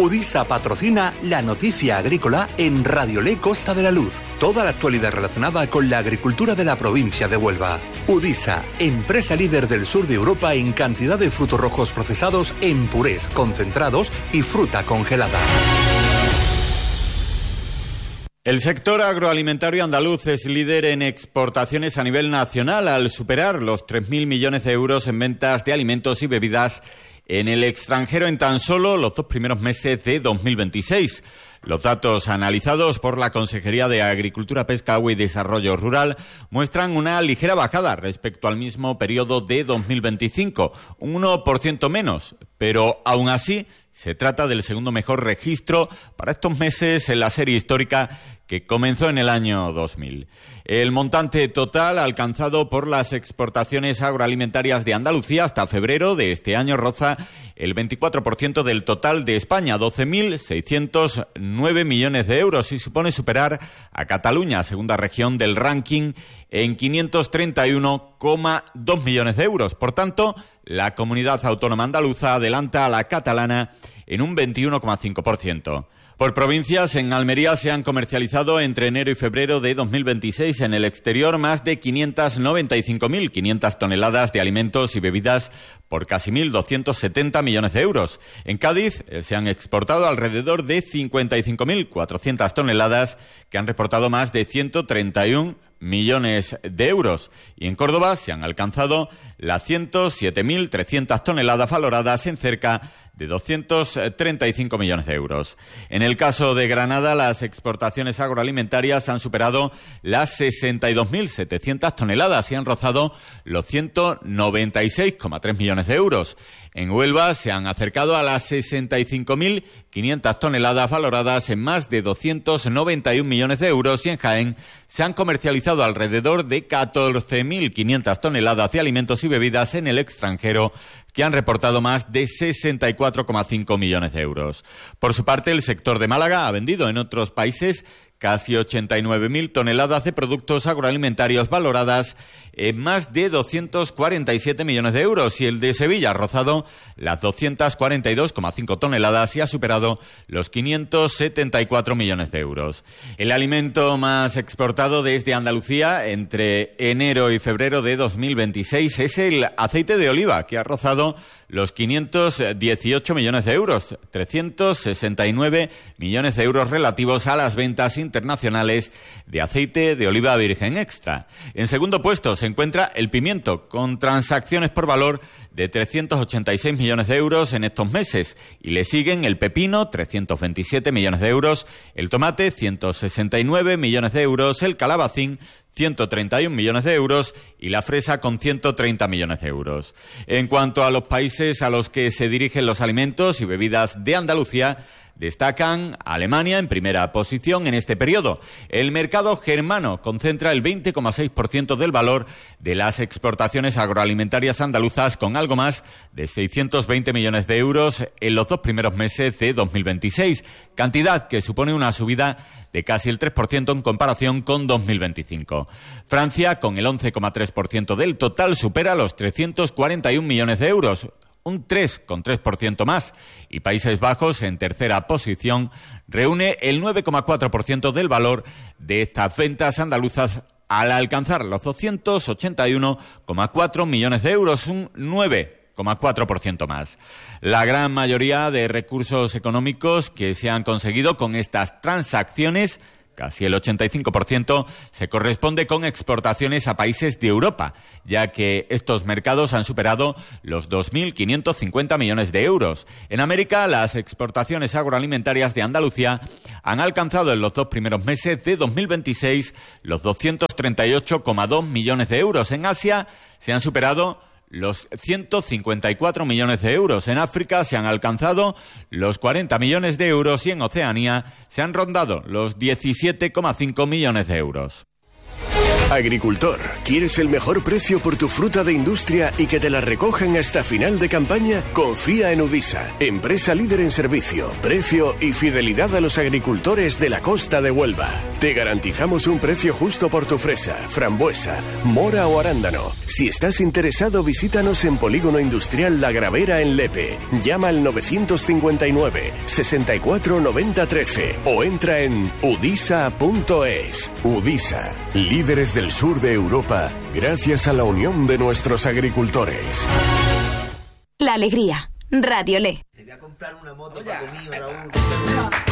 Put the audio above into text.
Udisa patrocina la noticia agrícola en Radio Ley Costa de la Luz. Toda la actualidad relacionada con la agricultura de la provincia de Huelva. Udisa, empresa líder del sur de Europa en cantidad de frutos rojos procesados en purés, concentrados y fruta congelada. El sector agroalimentario andaluz es líder en exportaciones a nivel nacional al superar los 3.000 millones de euros en ventas de alimentos y bebidas en el extranjero en tan solo los 2 primeros meses de 2026. Los datos analizados por la Consejería de Agricultura, Pesca, Agua y Desarrollo Rural muestran una ligera bajada respecto al mismo periodo de 2025, un 1% menos, pero aún así se trata del segundo mejor registro para estos meses en la serie histórica que comenzó en el año 2000. El montante total alcanzado por las exportaciones agroalimentarias de Andalucía hasta febrero de este año roza el 24% del total de España, 12.609 millones de euros, y supone superar a Cataluña, segunda región del ranking, en 531,2 millones de euros. Por tanto, la comunidad autónoma andaluza adelanta a la catalana en un 21,5%. Por provincias, en Almería se han comercializado entre enero y febrero de 2026 en el exterior más de 595.500 toneladas de alimentos y bebidas por casi 1.270 millones de euros. En Cádiz se han exportado alrededor de 55.400 toneladas que han reportado más de 131 millones de euros. Y en Córdoba se han alcanzado las 107.300 toneladas valoradas en cerca de 235 millones de euros. En el caso de Granada, las exportaciones agroalimentarias han superado las 62.700 toneladas y han rozado los 196,3 millones de euros. En Huelva se han acercado a las 65.500 toneladas valoradas en más de 291 millones de euros y en Jaén se han comercializado alrededor de 14.500 toneladas de alimentos y bebidas en el extranjero que han reportado más de 64,5 millones de euros. Por su parte, el sector de Málaga ha vendido en otros países casi 89.000 toneladas de productos agroalimentarios valoradas en más de 247 millones de euros y el de Sevilla ha rozado las 242,5 toneladas y ha superado los 574 millones de euros. El alimento más exportado desde Andalucía entre enero y febrero de 2026 es el aceite de oliva, que ha rozado los 518 millones de euros, 369 millones de euros relativos a las ventas internacionales de aceite de oliva virgen extra. En segundo puesto se encuentra el pimiento, con transacciones por valor de 386 millones de euros en estos meses, y le siguen el pepino, 327 millones de euros, el tomate, 169 millones de euros, el calabacín, 131 millones de euros y la fresa con 130 millones de euros. En cuanto a los países a los que se dirigen los alimentos y bebidas de Andalucía, destacan Alemania en primera posición en este periodo. El mercado germano concentra el 20,6% del valor de las exportaciones agroalimentarias andaluzas, con algo más de 620 millones de euros en los 2 primeros meses de 2026, cantidad que supone una subida de casi el 3% en comparación con 2025. Francia, con el 11,3% del total, supera los 341 millones de euros, un 3,3% más, y Países Bajos, en tercera posición, reúne el 9,4% del valor de estas ventas andaluzas al alcanzar los 281,4 millones de euros, un 9,4% más. La gran mayoría de recursos económicos que se han conseguido con estas transacciones, casi el 85%, se corresponde con exportaciones a países de Europa, ya que estos mercados han superado los 2.550 millones de euros. En América, las exportaciones agroalimentarias de Andalucía han alcanzado en los 2 primeros meses de 2026 los 238,2 millones de euros. En Asia se han superado los 154 millones de euros. En África se han alcanzado los 40 millones de euros y en Oceanía se han rondado los 17,5 millones de euros. Agricultor, ¿quieres el mejor precio por tu fruta de industria y que te la recojan hasta final de campaña? Confía en Udisa, empresa líder en servicio, precio y fidelidad a los agricultores de la costa de Huelva. Te garantizamos un precio justo por tu fresa, frambuesa, mora o arándano. Si estás interesado, visítanos en Polígono Industrial La Gravera en Lepe. Llama al 959 64 90 13 o entra en udisa.es. Udisa, líderes del sur de Europa, gracias a la unión de nuestros agricultores. La alegría. Radio Le. Te voy a comprar una moto para conmigo, Raúl.